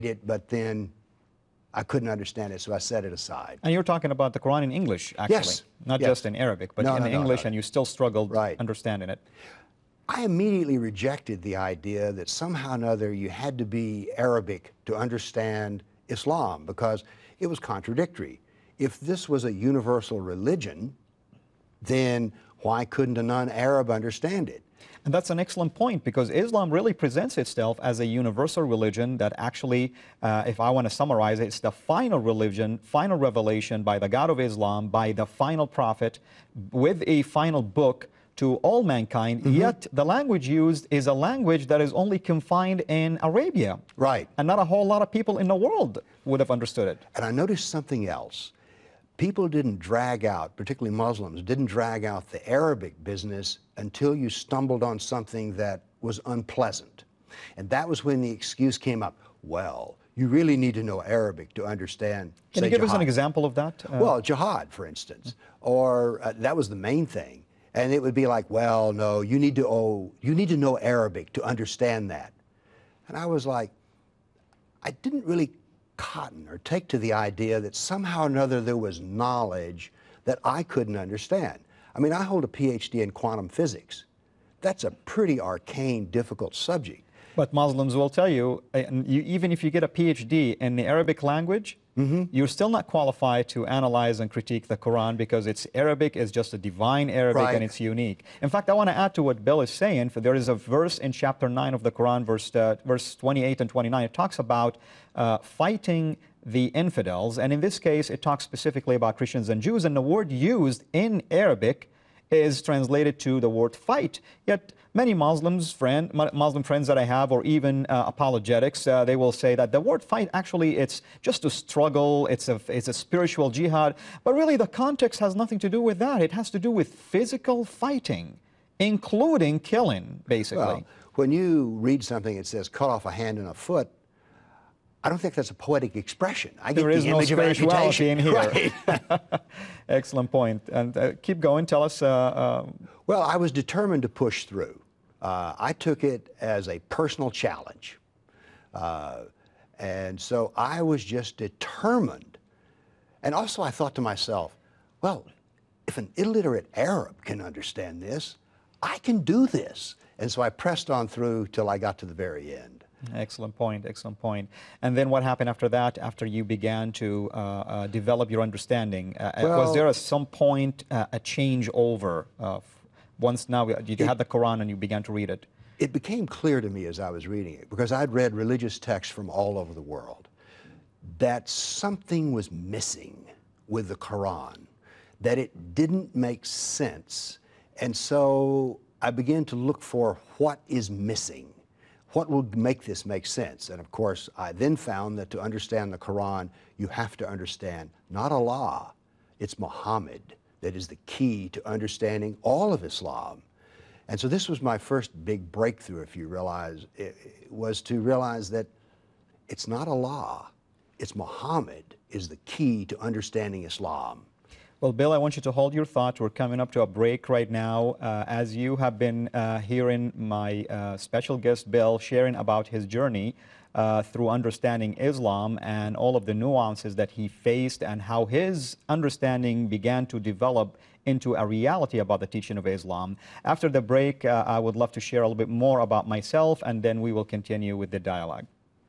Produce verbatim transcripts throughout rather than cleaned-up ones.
it, but then I couldn't understand it, so I set it aside. And you're talking about the Quran in English, actually. Yes. Not yes. just in Arabic, but no, in no, English, no, no. and you still struggled right. understanding it. I immediately rejected the idea that somehow or another you had to be Arabic to understand Islam, because it was contradictory. If this was a universal religion, then why couldn't a non-Arab understand it? And that's an excellent point, because Islam really presents itself as a universal religion that actually, uh, if I want to summarize it, it's the final religion, final revelation by the God of Islam, by the final prophet, with a final book to all mankind, mm-hmm. Yet the language used is a language that is only confined in Arabia. Right. And not a whole lot of people in the world would have understood it. And I noticed something else. People didn't drag out, particularly Muslims, didn't drag out the Arabic business until you stumbled on something that was unpleasant. And that was when the excuse came up, well, you really need to know Arabic to understand, Can say, you give jihad. us an example of that? Uh, well, jihad, for instance, or uh, that was the main thing. And it would be like, well, no, you need to oh, you need to know Arabic to understand that. And I was like, I didn't really cotton or take to the idea that somehow or another there was knowledge that I couldn't understand. I mean, I hold a P H D in quantum physics. That's a pretty arcane, difficult subject. But Muslims will tell you, and you, even if you get a P H D in the Arabic language, mm-hmm. you're still not qualified to analyze and critique the Quran, because it's Arabic, is just a divine Arabic, right. and it's unique. In fact, I want to add to what Bill is saying, for there is a verse in chapter nine of the Quran, verse, uh, verse twenty-eight and twenty-nine. It talks about uh, fighting the infidels, and in this case, it talks specifically about Christians and Jews, and the word used in Arabic is translated to the word fight. Yet many Muslims friend, Muslim friends that I have, or even uh, apologetics, uh, they will say that the word fight, actually, it's just a struggle, it's a, it's a spiritual jihad, but really the context has nothing to do with that. It has to do with physical fighting, including killing, basically. Well, when you read something that says cut off a hand and a foot, I don't think that's a poetic expression. I get there is the no image spirituality of in here. Right. Excellent point. And uh, keep going. Tell us. Uh, uh, well, I was determined to push through. Uh, I took it as a personal challenge. Uh, and so I was just determined. And also I thought to myself, well, if an illiterate Arab can understand this, I can do this. And so I pressed on through till I got to the very end. Excellent point, excellent point. And then what happened after that, after you began to uh, uh, develop your understanding? Uh, well, was there at some point uh, a change over? Uh, once now you it, had the Quran and you began to read it? It became clear to me as I was reading it, because I'd read religious texts from all over the world, that something was missing with the Quran, that it didn't make sense. And so I began to look for what is missing. What will make this make sense? And of course, I then found that to understand the Quran, you have to understand not Allah, it's Muhammad that is the key to understanding all of Islam. And so this was my first big breakthrough, if you realize, it, it was to realize that it's not Allah, it's Muhammad is the key to understanding Islam. Well, Bill, I want you to hold your thought. We're coming up to a break right now. Uh, as you have been uh, hearing my uh, special guest, Bill, sharing about his journey uh, through understanding Islam and all of the nuances that he faced and how his understanding began to develop into a reality about the teaching of Islam. After the break, uh, I would love to share a little bit more about myself, and then we will continue with the dialogue.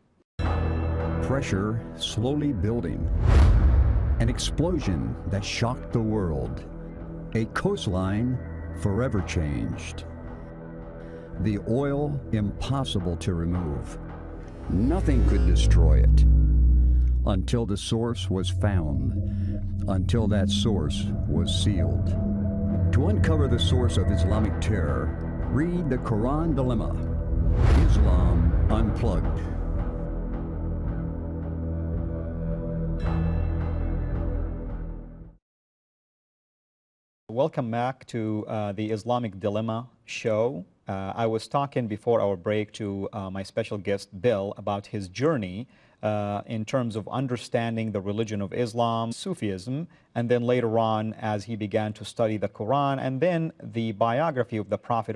Pressure slowly building. An explosion that shocked the world. A coastline forever changed. The oil impossible to remove. Nothing could destroy it until the source was found, until that source was sealed. To uncover the source of Islamic terror, read the Quran Dilemma, Islam Unplugged. Welcome back to uh, the Islamic Dilemma show. Uh, I was talking before our break to uh, my special guest, Bill, about his journey uh, in terms of understanding the religion of Islam, Sufism, and then later on as he began to study the Quran, and then the biography of the Prophet